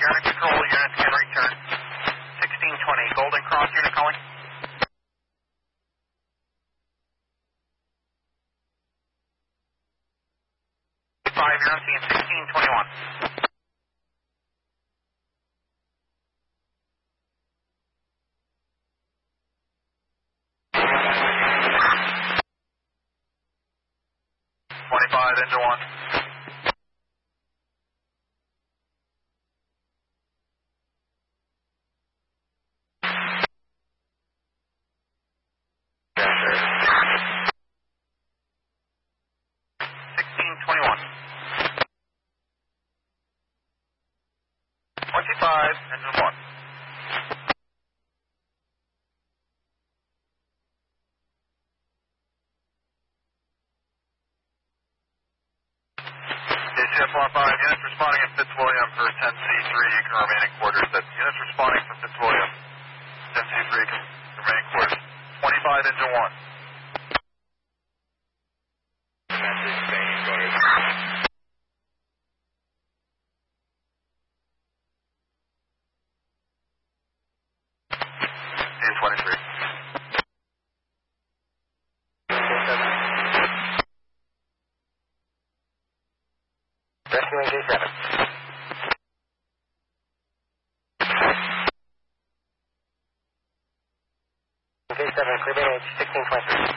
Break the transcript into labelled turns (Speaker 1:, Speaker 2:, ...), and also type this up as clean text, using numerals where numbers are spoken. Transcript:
Speaker 1: Air Control unit can return. 1620, Golden Cross unit calling. 5, you're on scene, 1621. Engine 1. Yes, sir. 1621. 25, engine 1. DCF 5, units responding in Fitzwilliam for 10C3, you can remain in quarters. That's units responding for Fitzwilliam. 10C3 can remain in quarters. 25, engine 1. D23. Rescuing J7. J7, clear main H, 1623.